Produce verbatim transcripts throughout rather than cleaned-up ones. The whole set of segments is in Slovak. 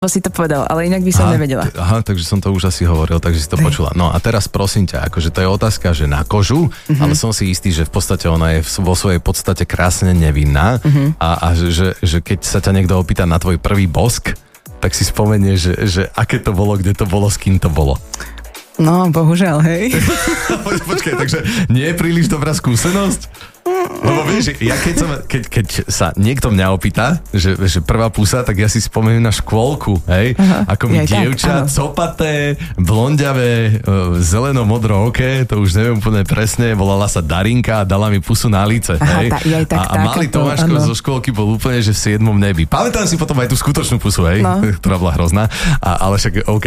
si to povedal, ale inak by som aha, nevedela. T- aha, takže som to už asi hovoril, takže si to počula. No a teraz prosím ťa, akože to je otázka, že na kožu, uh-huh. ale som si istý, že v podstate ona je vo svojej podstate krásne nevinná uh-huh. a, a že, že keď sa ťa niekto opýta na tvoj prvý bosk, tak si spomenieš, že, že aké to bolo, kde to bolo, s kým to bolo. No, bohužiaľ, hej. Počkaj, takže nie je príliš dobrá skúsenosť? Lebo vieš, ja keď, som, keď, keď sa niekto mňa opýta, že, že prvá pusa, tak ja si spomeniem na škôlku, hej? Aha, ako mi dievča, tak, copaté, blondiavé, zeleno-modro oké, to už neviem úplne presne, volala sa Darinka a dala mi pusu na líce, hej? Aha, tá, tak, a, a malý Tomáško zo škôlky bol úplne, že v siedmom nebi. Pamätám si potom aj tú skutočnú pusu, hej? No. Ktorá bola hrozná, a, ale však OK.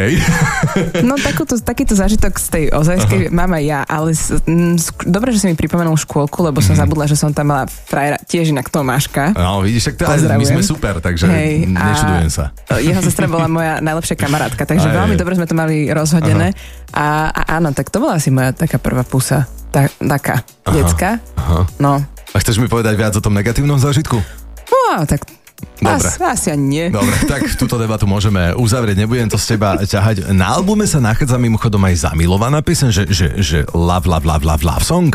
No takúto, takýto zážitok z tej ozajskej mám aj ja, ale m, sk- dobre, že si mi pripomenul škôlku, lebo som mm. zabudla, že som tam mala frajera, tiež inak Tomáška. No, vidíš, tak to aj my sme super, takže hej, nečudujem sa. Jeho sestra bola moja najlepšia kamarátka, takže aj, veľmi dobre sme to mali rozhodené. A, a áno, tak to bola asi moja taká prvá pusa. Ta, taká, aha, detská. Aha. No. A chceš mi povedať viac o tom negatívnom zážitku? No, tak dobre. As, asi ani nie. Dobre, tak túto debatu môžeme uzavrieť, nebudem to z teba ťahať. Na albume sa nachádza mimochodom aj zamilovaná pieseň, že, že, že love, love, love, love, love song?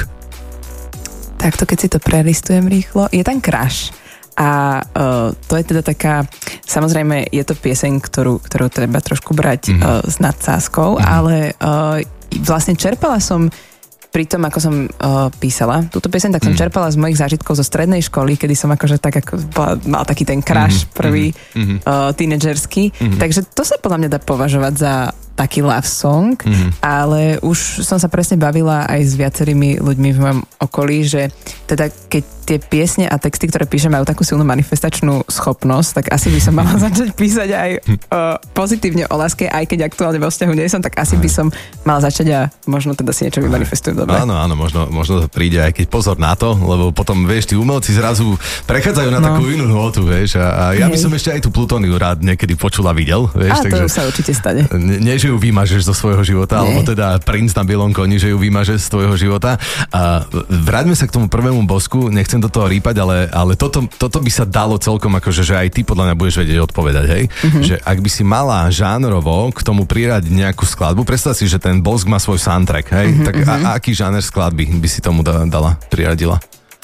Takto, keď si to prelistujem rýchlo, je tam crush. A uh, to je teda taká, samozrejme je to pieseň, ktorú, ktorú treba trošku brať mm-hmm. uh, s nadsázkou, mm-hmm. ale uh, vlastne čerpala som pri tom, ako som uh, písala túto pieseň, tak som mm. čerpala z mojich zážitkov zo strednej školy, kedy som akože tak ako mal taký ten crush mm-hmm. prvý mm-hmm. uh, tínedžerský. Mm-hmm. Takže to sa podľa mňa dá považovať za taký love song, mm-hmm. ale už som sa presne bavila aj s viacerými ľuďmi v mojom okolí, že teda keď tie piesne a texty, ktoré píšem, majú takú silnú manifestačnú schopnosť, tak asi by som mala začať písať aj uh, pozitívne o láske, aj keď aktuálne vo vzťahu nie som, tak asi by som mala začať a možno teda si niečo vymanifestujem dobre. Áno, áno, možno, možno to príde, aj keď pozor na to, lebo potom, vieš, tí umelci zrazu prechádzajú na no. takú inú notu, vieš, a, a ja by som ešte aj tú Plutóniu rád niekedy počul a videl, vieš. A to sa určite stane. Nie, že ju vymažeš zo svojho života, nie. Alebo teda princ na bielom koni, že ju vymažeš z tvojho života. A vráťme sa k tomu prvému bosku, nechcem do toho rýpať, ale, ale toto, toto by sa dalo celkom, akože, že aj ty podľa mňa budeš vedieť odpovedať, hej? Mm-hmm. Že ak by si mala žánrovo k tomu priradiť nejakú skladbu, predstav si, že ten bosk má svoj soundtrack, hej? Mm-hmm, tak a, a aký žáner skladby by si tomu da, dala, priradila?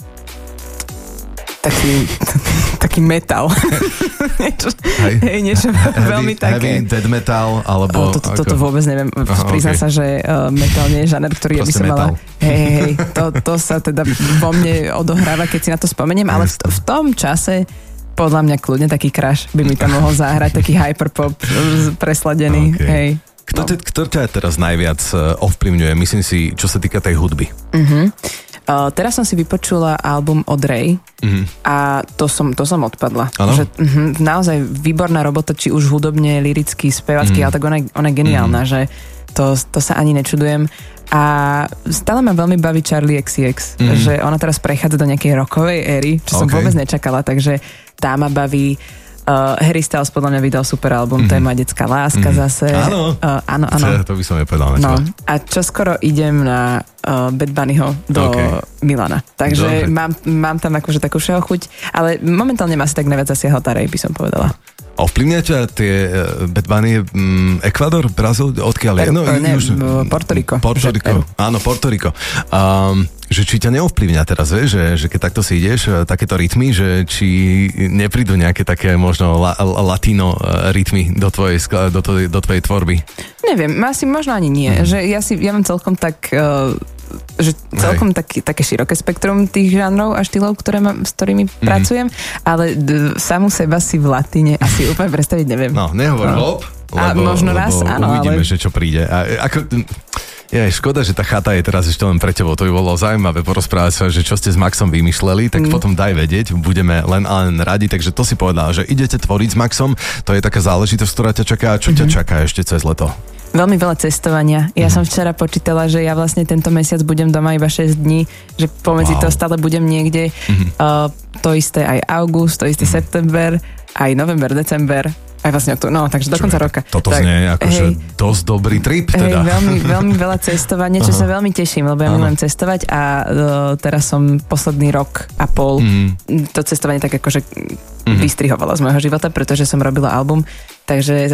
Taký, taký metal. niečo, hej, hej, niečo heavy, veľmi také. Heavy, dead metal, alebo... To, to, toto vôbec neviem. Priznám okay. sa, že uh, metal nie je žáner, ktorý ja by som mala... Hej, hej, to, to sa teda vo mne odohráva, keď si na to spomeniem, ale v, v tom čase podľa mňa kľudne taký crush by mi tam mohol zahrať, taký hyperpop presladený. Okay. Hej. Kto, no. te, kto ťa teraz najviac ovplyvňuje, myslím si, čo sa týka tej hudby? Uh-huh. Uh, teraz som si vypočula album od Ray uh-huh. a to som, to som odpadla. Že, uh-huh, naozaj výborná robota, či už hudobne, liricky, spevacky, uh-huh. ale tak ona, ona je geniálna, uh-huh. že to, to sa ani nečudujem. A stále ma veľmi baví Charli iks iks, uh-huh. že ona teraz prechádza do nejakej rockovej éry, čo som okay. vôbec nečakala, takže tá ma baví. Uh, Harry Styles podľa mňa vydal super album, mm-hmm. to je moja detská láska mm-hmm. zase. Áno, uh, áno, áno. To, to by som nepovedal. No. A čoskoro idem na uh, Bad Bunnyho do okay. Milana. Takže mám, mám tam akože takú všeho chuť, ale momentálne ma asi tak najviac zasiahol tá Ray, by som povedala. Ovplyvňa ťa tie uh, Bad Bunny, um, Ekvador, Brazíl, odkiaľ je? No, ne, už, Porto Rico. Porto Rico, áno, Porto Rico. Um, že či ťa neovplyvňa teraz, vieš, že, že keď takto si ideš, takéto rytmy, že či neprídu nejaké také možno la, latino rytmy do tvojej, do, tvojej, do tvojej tvorby? Neviem, asi možno ani nie. Mm. Že ja, si, ja mám celkom tak... Uh, že celkom taký, také široké spektrum tých žánrov a štýlov, ktoré mám, s ktorými mm. pracujem, ale d- samú seba si v latine asi úplne predstaviť neviem. No, nehovor no. hop, lebo, a možno raz, lebo áno, uvidíme, ale... že čo príde. A, ako... Je škoda, že tá chata je teraz ešte len pre tebou. To by bolo zaujímavé porozprávať sa, že čo ste s Maxom vymýšleli, tak mm. potom daj vedieť, budeme len a len radi. Takže to si povedal, že idete tvoriť s Maxom, to je taká záležitosť, ktorá ťa čaká. A čo mm-hmm. ťa čaká ešte cez leto? Veľmi veľa cestovania. Ja mm-hmm. som včera počítala, že ja vlastne tento mesiac budem doma iba šesť dní, že pomedzi wow. to stále budem niekde. Mm-hmm. Uh, to isté aj august, to isté mm-hmm. september, aj november, december. Aj vlastne október, no, takže do konca roka. Toto tak, znie akože dosť dobrý trip teda. Hej, veľmi, veľmi veľa cestovania, čo sa veľmi teším, lebo ja Áno. milujem cestovať a uh, teraz som posledný rok a pol mm. to cestovanie tak akože mm. vystrihovala z môjho života, pretože som robila album, takže